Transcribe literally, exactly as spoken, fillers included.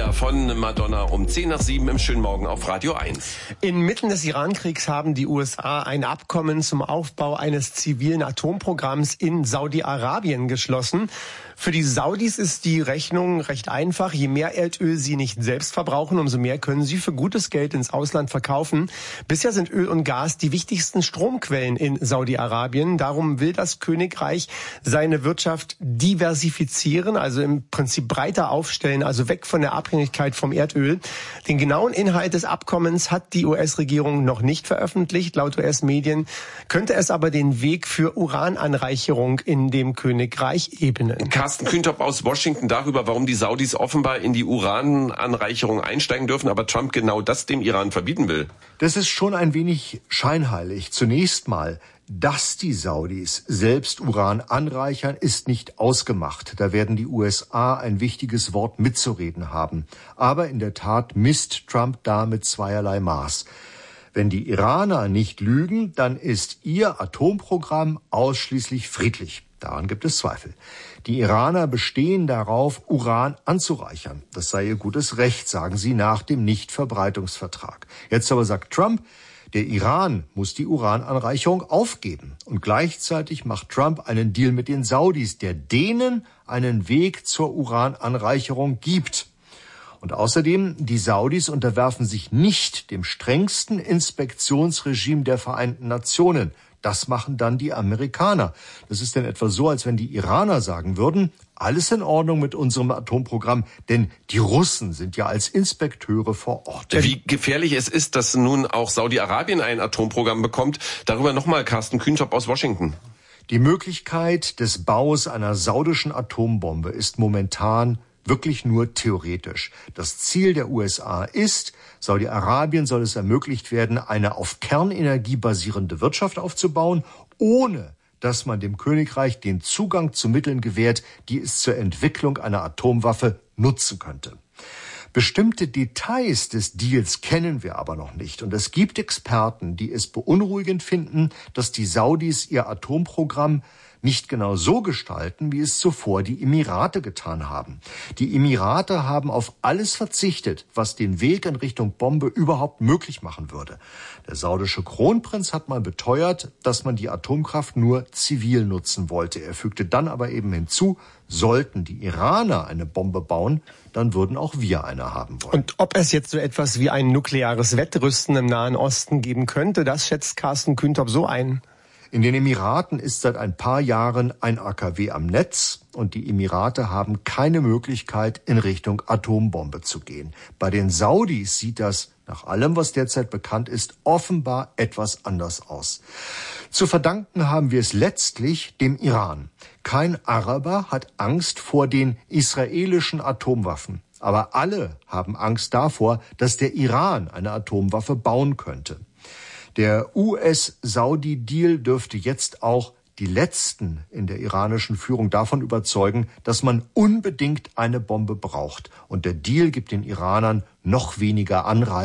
Fire von Madonna um zehn nach sieben im schönen Morgen auf Radio eins. Inmitten des Irankriegs haben die U S A ein Abkommen zum Aufbau eines zivilen Atomprogramms in Saudi-Arabien geschlossen. Für die Saudis ist die Rechnung recht einfach. Je mehr Erdöl sie nicht selbst verbrauchen, umso mehr können sie für gutes Geld ins Ausland verkaufen. Bisher sind Öl und Gas die wichtigsten Stromquellen in Saudi-Arabien. Darum will das Königreich seine Wirtschaft diversifizieren, also im Prinzip breiter aufstellen, also weg von der Abhängigkeit vom Erdöl. Den genauen Inhalt des Abkommens hat die U S-Regierung noch nicht veröffentlicht. Laut U S-Medien könnte es aber den Weg für Urananreicherung in dem Königreich ebnen. Carsten Kühntop aus Washington darüber, warum die Saudis offenbar in die Urananreicherung einsteigen dürfen, aber Trump genau das dem Iran verbieten will. Das ist schon ein wenig scheinheilig. Zunächst mal, dass die Saudis selbst Uran anreichern, ist nicht ausgemacht. Da werden die U S A ein wichtiges Wort mitzureden haben. Aber in der Tat misst Trump da mit zweierlei Maß. Wenn die Iraner nicht lügen, dann ist ihr Atomprogramm ausschließlich friedlich. Daran gibt es Zweifel. Die Iraner bestehen darauf, Uran anzureichern. Das sei ihr gutes Recht, sagen sie nach dem Nichtverbreitungsvertrag. Jetzt aber sagt Trump, der Iran muss die Urananreicherung aufgeben. Und gleichzeitig macht Trump einen Deal mit den Saudis, der denen einen Weg zur Urananreicherung gibt. Und außerdem, die Saudis unterwerfen sich nicht dem strengsten Inspektionsregime der Vereinten Nationen. Das machen dann die Amerikaner. Das ist denn etwa so, als wenn die Iraner sagen würden, alles in Ordnung mit unserem Atomprogramm, denn die Russen sind ja als Inspekteure vor Ort. Wie gefährlich es ist, dass nun auch Saudi-Arabien ein Atomprogramm bekommt, darüber nochmal Carsten Kühntop aus Washington. Die Möglichkeit des Baus einer saudischen Atombombe ist momentan wirklich nur theoretisch. Das Ziel der U S A ist, Saudi-Arabien soll es ermöglicht werden, eine auf Kernenergie basierende Wirtschaft aufzubauen, ohne dass man dem Königreich den Zugang zu Mitteln gewährt, die es zur Entwicklung einer Atomwaffe nutzen könnte. Bestimmte Details des Deals kennen wir aber noch nicht. Und es gibt Experten, die es beunruhigend finden, dass die Saudis ihr Atomprogramm nicht genau so gestalten, wie es zuvor die Emirate getan haben. Die Emirate haben auf alles verzichtet, was den Weg in Richtung Bombe überhaupt möglich machen würde. Der saudische Kronprinz hat mal beteuert, dass man die Atomkraft nur zivil nutzen wollte. Er fügte dann aber eben hinzu, sollten die Iraner eine Bombe bauen, dann würden auch wir eine haben wollen. Und ob es jetzt so etwas wie ein nukleares Wettrüsten im Nahen Osten geben könnte, das schätzt Carsten Kühntop so ein. In den Emiraten ist seit ein paar Jahren ein A K W am Netz und die Emirate haben keine Möglichkeit, in Richtung Atombombe zu gehen. Bei den Saudis sieht das, nach allem, was derzeit bekannt ist, offenbar etwas anders aus. Zu verdanken haben wir es letztlich dem Iran. Kein Araber hat Angst vor den israelischen Atomwaffen. Aber alle haben Angst davor, dass der Iran eine Atomwaffe bauen könnte. Der U S-Saudi-Deal dürfte jetzt auch die Letzten in der iranischen Führung davon überzeugen, dass man unbedingt eine Bombe braucht. Und der Deal gibt den Iranern noch weniger Anreize.